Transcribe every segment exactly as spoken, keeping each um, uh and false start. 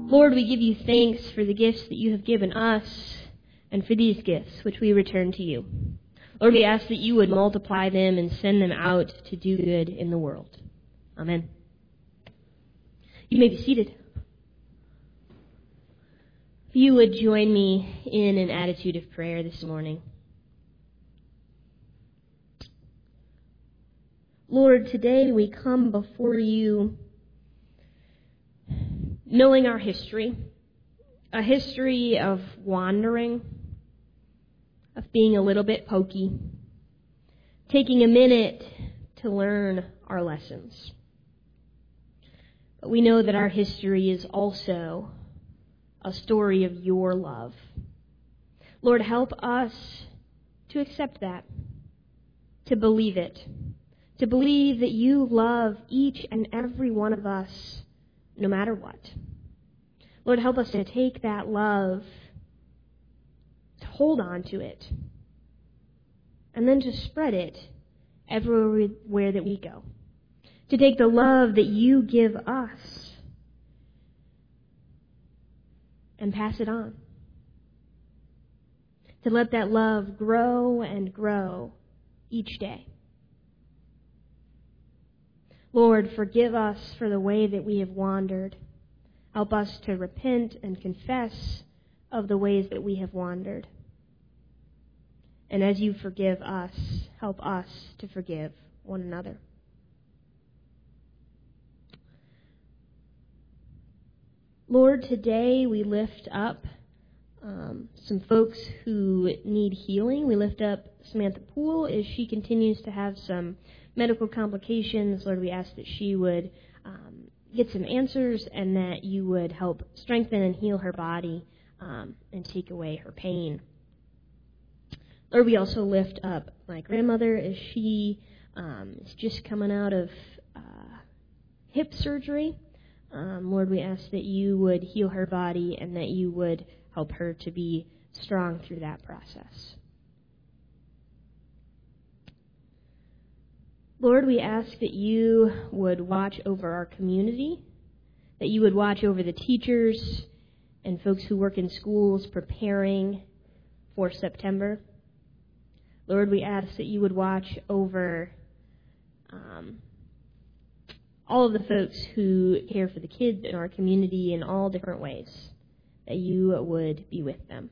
Lord, we give you thanks for the gifts that you have given us and for these gifts, which we return to you. Lord, we ask that you would multiply them and send them out to do good in the world. Amen. You may be seated. If you would join me in an attitude of prayer this morning. Lord, today we come before you knowing our history, a history of wandering, of being a little bit pokey, taking a minute to learn our lessons. But we know that our history is also a story of your love. Lord, help us to accept that, to believe it, to believe that you love each and every one of us no matter what. Lord, help us to take that love, to hold on to it, and then to spread it everywhere that we go. To take the love that you give us and pass it on. To let that love grow and grow each day. Lord, forgive us for the way that we have wandered. Help us to repent and confess of the ways that we have wandered. And as you forgive us, help us to forgive one another. Lord, today we lift up um, some folks who need healing. We lift up Samantha Poole as she continues to have some medical complications. Lord, we ask that she would um, get some answers and that you would help strengthen and heal her body um, and take away her pain. Lord, we also lift up my grandmother as she um, is just coming out of uh, hip surgery. Um, Lord, we ask that you would heal her body and that you would help her to be strong through that process. Lord, we ask that you would watch over our community, that you would watch over the teachers and folks who work in schools preparing for September. Lord, we ask that you would watch over um, all of the folks who care for the kids in our community in all different ways, that you would be with them.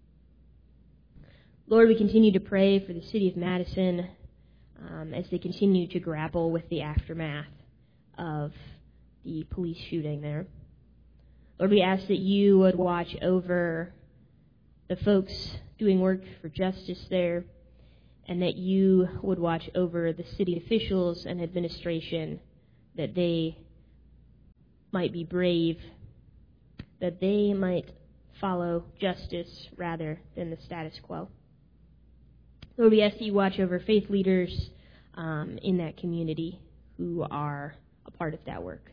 Lord, we continue to pray for the city of Madison um, as they continue to grapple with the aftermath of the police shooting there. Lord, we ask that you would watch over the folks doing work for justice there, and that you would watch over the city officials and administration, that they might be brave, that they might follow justice rather than the status quo. Lord, we ask that you watch over faith leaders um, in that community who are a part of that work.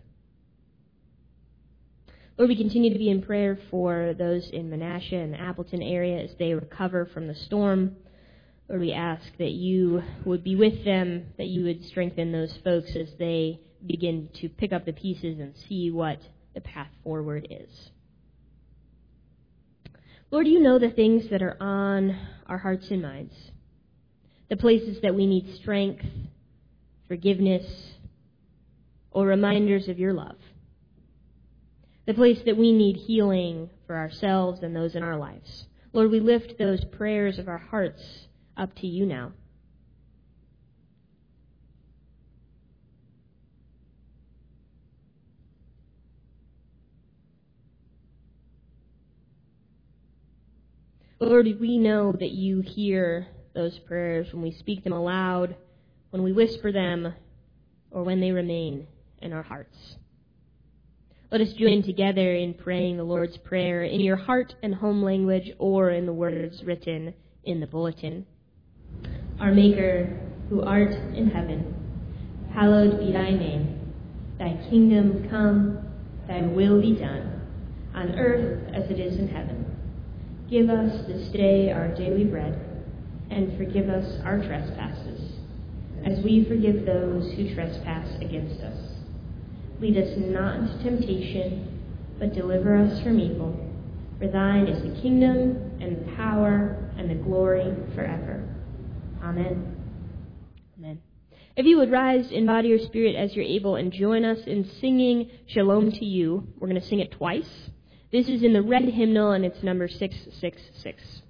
Lord, we continue to be in prayer for those in Menasha and the Appleton area as they recover from the storm. Lord, we ask that you would be with them, that you would strengthen those folks as they begin to pick up the pieces and see what the path forward is. Lord, you know the things that are on our hearts and minds, the places that we need strength, forgiveness, or reminders of your love, the place that we need healing for ourselves and those in our lives. Lord, we lift those prayers of our hearts up to you now. Lord, we know that you hear those prayers when we speak them aloud, when we whisper them, or when they remain in our hearts. Let us join together in praying the Lord's Prayer in your heart and home language or in the words written in the bulletin. Our Maker, who art in heaven, hallowed be thy name. Thy kingdom come, thy will be done, on earth as it is in heaven. Give us this day our daily bread, and forgive us our trespasses, as we forgive those who trespass against us. Lead us not into temptation, but deliver us from evil. For thine is the kingdom, and the power, and the glory forever. Amen. Amen. If you would rise in body or spirit as you're able and join us in singing Shalom to You. We're going to sing it twice. This is in the red hymnal, and it's number six six six.